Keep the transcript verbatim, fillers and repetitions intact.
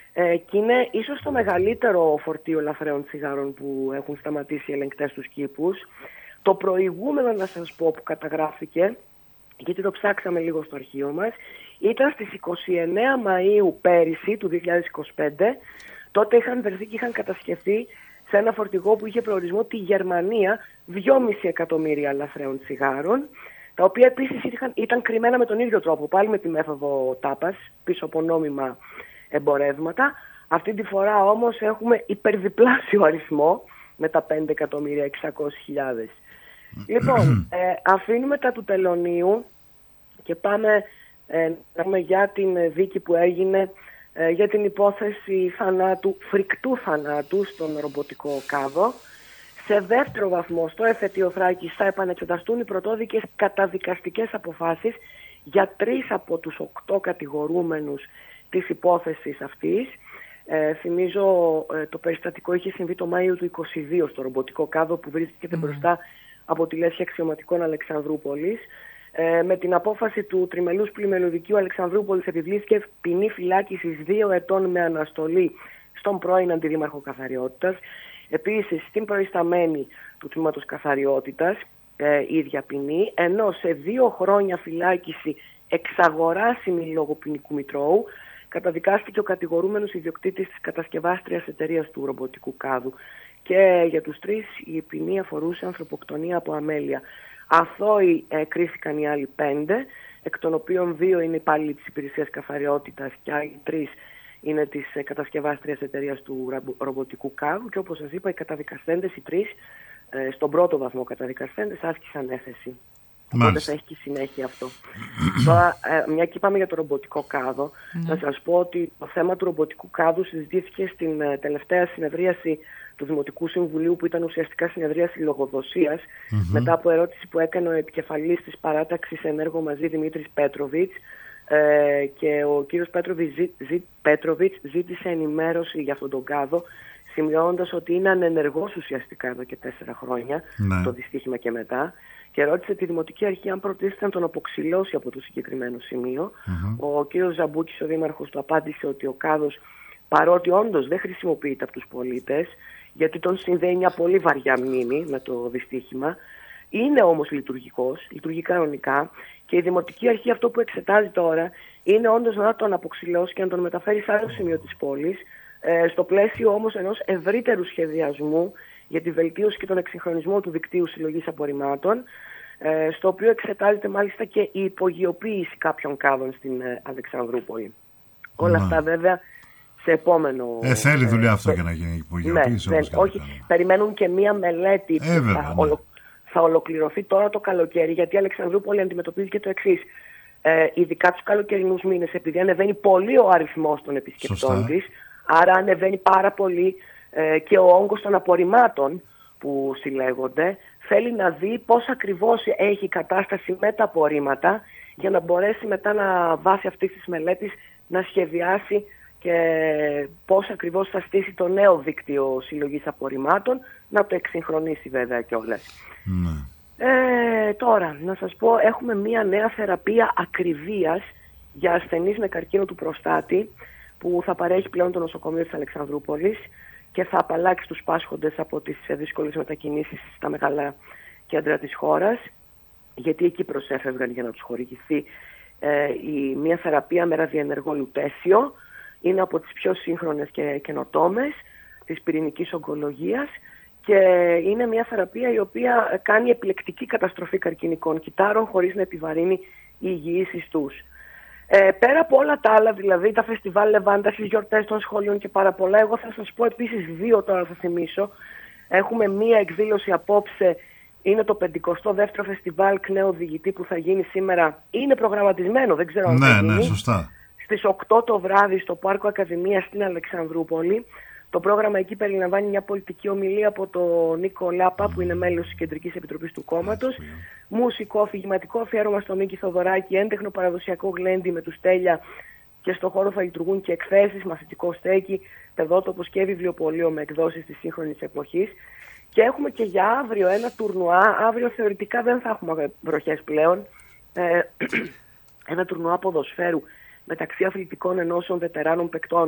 Ε, και είναι ίσως το μεγαλύτερο φορτίο λαθρέων τσιγάρων που έχουν σταματήσει οι ελεγκτές στους κήπους. Το προηγούμενο, να σας πω, που καταγράφηκε, γιατί το ψάξαμε λίγο στο αρχείο μας, ήταν στις εικοστή ενάτη Μαΐου πέρυσι του δύο χιλιάδες είκοσι πέντε. Τότε είχαν βρεθεί και είχαν κατασκευθεί σε ένα φορτηγό που είχε προορισμό τη Γερμανία δυόμισι εκατομμύρια λαθρέων τσιγάρων, τα οποία επίσης ήταν, ήταν κρυμμένα με τον ίδιο τρόπο, πάλι με τη μέθοδο τάπας, πίσω από νόμιμα εμπορεύματα. Αυτή τη φορά όμως έχουμε υπερδιπλάσιο αριθμό, με τα πέντε εκατομμύρια εξακόσιες χιλιάδες. Λοιπόν, ε, αφήνουμε τα του Τελωνείου και πάμε ε, για την δίκη που έγινε ε, για την υπόθεση θανάτου, φρικτού θανάτου στον ρομποτικό κάδο. Σε δεύτερο βαθμό, στο εφετείο Θράκης, θα επανεξεταστούν οι πρωτόδικες καταδικαστικές αποφάσεις για τρεις από τους οκτώ κατηγορούμενους της υπόθεσης αυτής. Ε, θυμίζω ε, το περιστατικό είχε συμβεί το Μάιο του είκοσι δύο στο ρομποτικό κάδο που βρίσκεται mm. μπροστά από τη Λέσχη Αξιωματικών Αλεξανδρούπολης. Ε, με την απόφαση του Τριμελούς Πλημελιωδικείου Αλεξανδρούπολης επιβλήθηκε ποινή φυλάκισης δύο ετών με αναστολή στον πρώην Αντιδήμαρχο Καθαριότητας. Επίσης, στην προϊσταμένη του Τμήματος Καθαριότητας, ε, ίδια ποινή, ενώ σε δύο χρόνια φυλάκιση εξαγοράσιμη λόγω ποινικού μητρώου καταδικάστηκε ο κατηγορούμενος ιδιοκτήτης της κατασκευάστριας εταιρείας του ρομποτικού κάδου. Και για τους τρεις η ποινή αφορούσε ανθρωποκτονία από αμέλεια. Αθώοι ε, κρίθηκαν οι άλλοι πέντε, εκ των οποίων δύο είναι υπάλληλοι της υπηρεσίας καθαριότητας και άλλοι τρεις είναι της ε, κατασκευάστριας εταιρείας του ρομποτικού κάδου. Και όπως σας είπα, οι καταδικαστέντες, οι τρεις, ε, στον πρώτο βαθμό καταδικαστέντες, άσκησαν έφεση. Οπότε θα έχει και συνέχεια αυτό. Τώρα, ε, μια και είπαμε για το ρομποτικό κάδο, mm. να σας πω ότι το θέμα του ρομποτικού κάδου συζητήθηκε στην ε, τελευταία συνεδρίαση του Δημοτικού Συμβουλίου, που ήταν ουσιαστικά συνεδρίαση λογοδοσίας, mm-hmm. μετά από ερώτηση που έκανε ο επικεφαλής της παράταξης Ενέργο Μαζί, Δημήτρης Πέτροβιτς, ε, και ο κύριος Πέτροβιτς, ζή, ζή, Πέτροβιτς ζήτησε ενημέρωση για αυτόν τον κάδο, σημειώνοντας ότι είναι ανενεργός ουσιαστικά εδώ και τέσσερα χρόνια, mm. το δυστύχημα και μετά, και ρώτησε τη Δημοτική Αρχή αν προτίθεται να τον αποξυλώσει από το συγκεκριμένο σημείο. Mm-hmm. Ο κύριος Ζαμπούκης, ο δήμαρχος, του απάντησε ότι ο κάδος, παρότι όντως δεν χρησιμοποιείται από τους πολίτες, γιατί τον συνδέει μια πολύ βαριά μνήμη με το δυστύχημα, είναι όμως λειτουργικός, λειτουργεί κανονικά, και η Δημοτική Αρχή αυτό που εξετάζει τώρα είναι όντως να τον αποξυλώσει και να τον μεταφέρει σε άλλο σημείο της πόλης, ε, στο πλαίσιο όμως ενός ευρύτερου σχεδιασμού για τη βελτίωση και τον εξυγχρονισμό του δικτύου συλλογής απορριμμάτων, ε, στο οποίο εξετάζεται μάλιστα και η υπογειοποίηση κάποιων κάδων στην ε, Αλεξανδρούπολη. Mm. Όλα αυτά βέβαια σε επόμενο... Ε, θέλει δουλειά ε, αυτό ε, για να γίνει υπογειοποίηση. Ναι, δεν, όχι, περιμένουν και μία μελέτη ε, που βέβαια, θα, ναι. ολο, θα ολοκληρωθεί τώρα το καλοκαίρι, γιατί η Αλεξανδρούπολη αντιμετωπίζει και το εξής. Ε, ειδικά τους καλοκαιρινούς μήνες, επειδή ανεβαίνει πολύ ο αριθμός των επισκεπτών της, άρα ανεβαίνει πάρα πολύ ε, και ο όγκος των απορριμμάτων που συλλέγονται, θέλει να δει πώς ακριβώς έχει η κατάσταση με τα απορρίμματα, για να μπορέσει μετά να βάσει αυτής της μελέτης να σχεδιάσει και πώς ακριβώς θα στήσει το νέο δίκτυο συλλογής απορριμμάτων, να το εξυγχρονίσει βέβαια κιόλας. Ναι. Ε, τώρα, να σας πω, έχουμε μία νέα θεραπεία ακριβίας για ασθενείς με καρκίνο του προστάτη, που θα παρέχει πλέον το νοσοκομείο της Αλεξανδρούπολης και θα απαλλάξει τους πάσχοντες από τις δύσκολες μετακινήσεις στα μεγάλα κέντρα της χώρας, γιατί εκεί προσέφευγαν για να τους χορηγηθεί ε, η, μια θεραπεία με ραδιενεργό λουτέσιο. Είναι από τις πιο σύγχρονες και καινοτόμες της πυρηνικής ογκολογίας και είναι μια θεραπεία η οποία κάνει επιλεκτική καταστροφή καρκινικών κυτάρων χωρίς να επιβαρύνει οι υγιείς ιστούς. Ε, πέρα από όλα τα άλλα, δηλαδή τα φεστιβάλ Λεβάντας, τις γιορτές των σχολείων και πάρα πολλά, εγώ θα σας πω επίσης δύο τώρα, θα θυμίσω. Έχουμε μία εκδήλωση απόψε, είναι το πενηκοστό δεύτερο φεστιβάλ Κνέο Διηγητή που θα γίνει σήμερα. Είναι προγραμματισμένο, δεν ξέρω αν ναι, θα γίνει. Ναι, σωστά. Στις οκτώ το βράδυ στο Πάρκο Ακαδημίας στην Αλεξανδρούπολη. Το πρόγραμμα εκεί περιλαμβάνει μια πολιτική ομιλία από τον Νίκο Λάπα, mm. που είναι μέλος της Κεντρικής Επιτροπής του Κόμματος, yeah. μουσικό, αφηγηματικό αφιέρωμα στο Μίκη Θοδωράκη, έντεχνο παραδοσιακό γλέντι με τους Τέλεια, και στο χώρο θα λειτουργούν και εκθέσεις, μαθητικό στέκι, παιδότοπος και βιβλιοπωλείο με εκδόσεις της σύγχρονης εποχής. Και έχουμε και για αύριο ένα τουρνουά, αύριο θεωρητικά δεν θα έχουμε βροχές πλέον, ε, ένα τουρνουά ποδοσφαίρου μεταξύ αθλητικών ενώσεων βετεράνων παικτών